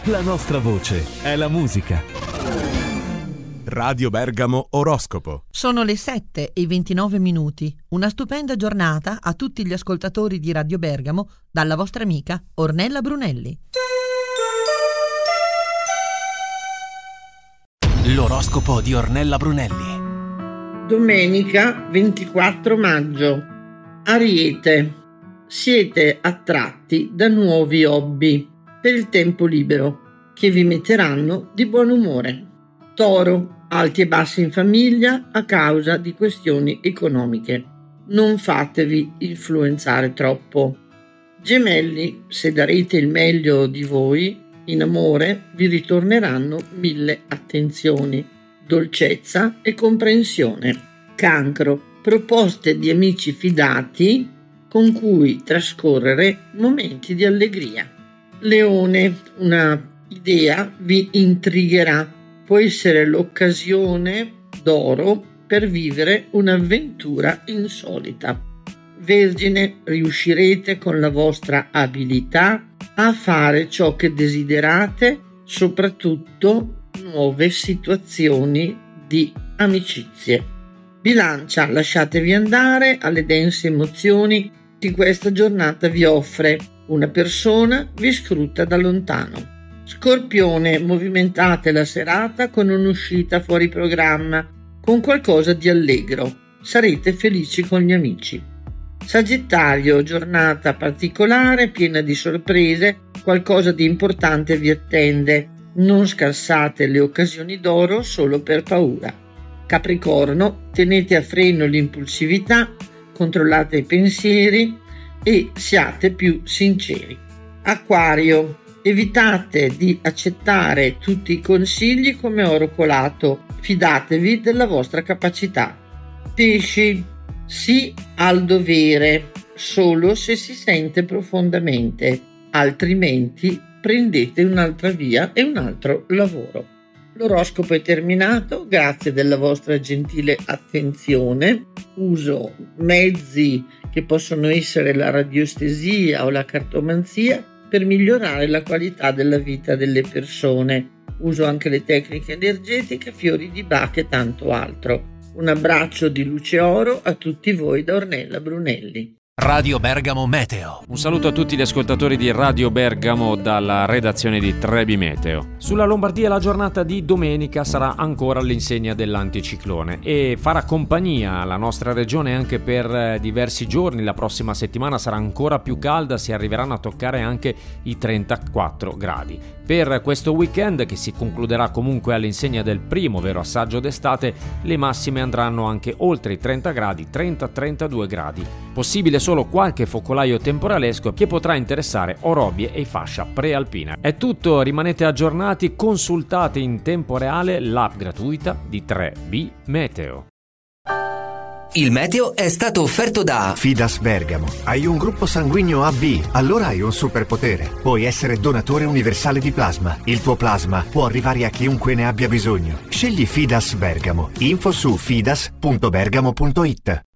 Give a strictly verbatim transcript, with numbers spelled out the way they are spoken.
La nostra voce è la musica. Radio Bergamo Oroscopo. Sono le sette e ventinove minuti. Una stupenda giornata a tutti gli ascoltatori di Radio Bergamo dalla vostra amica Ornella Brunelli. L'oroscopo di Ornella Brunelli. Domenica ventiquattro maggio. Ariete. Siete attratti da nuovi hobby per il tempo libero che vi metteranno di buon umore. Toro. Alti e bassi in famiglia a causa di questioni economiche. Non fatevi influenzare troppo. Gemelli. Se darete il meglio di voi, in amore vi ritorneranno mille attenzioni, dolcezza e comprensione. Cancro. Proposte di amici fidati con cui trascorrere momenti di allegria. Leone. Una idea vi intrigherà. Può essere l'occasione d'oro per vivere un'avventura insolita. Vergine. Riuscirete con la vostra abilità a fare ciò che desiderate, soprattutto nuove situazioni di amicizie. Bilancia. Lasciatevi andare alle dense emozioni che questa giornata vi offre. Una persona vi scruta da lontano. Scorpione. Movimentate la serata con un'uscita fuori programma, con qualcosa di allegro. Sarete felici con gli amici. Sagittario. Giornata particolare, piena di sorprese, qualcosa di importante vi attende. Non scarsate le occasioni d'oro solo per paura. Capricorno. Tenete a freno l'impulsività, controllate i pensieri e siate più sinceri. Acquario. Evitate di accettare tutti i consigli come oro colato, fidatevi della vostra capacità. Pesci. Sì al dovere, solo se si sente profondamente, altrimenti prendete un'altra via e un altro lavoro. L'oroscopo è terminato, grazie della vostra gentile attenzione. Uso mezzi che possono essere la radiostesia o la cartomanzia per migliorare la qualità della vita delle persone. Uso anche le tecniche energetiche, fiori di Bach e tanto altro. Un abbraccio di luce oro a tutti voi da Ornella Brunelli. Radio Bergamo Meteo. Un saluto a tutti gli ascoltatori di Radio Bergamo dalla redazione di Trebi Meteo. Sulla Lombardia la giornata di domenica sarà ancora all'insegna dell'anticiclone e farà compagnia alla nostra regione anche per diversi giorni. La prossima settimana sarà ancora più calda, si arriveranno a toccare anche i trentaquattro gradi. Per questo weekend, che si concluderà comunque all'insegna del primo vero assaggio d'estate, le massime andranno anche oltre i trenta gradi, trenta trentadue gradi. Possibile solo qualche focolaio temporalesco che potrà interessare Orobie e fascia prealpina. È tutto, rimanete aggiornati, consultate in tempo reale l'app gratuita di tre B Meteo. Il meteo è stato offerto da Fidas Bergamo. Hai un gruppo sanguigno A B, allora hai un superpotere. Puoi essere donatore universale di plasma. Il tuo plasma può arrivare a chiunque ne abbia bisogno. Scegli Fidas Bergamo. Info su fidas punto bergamo punto it.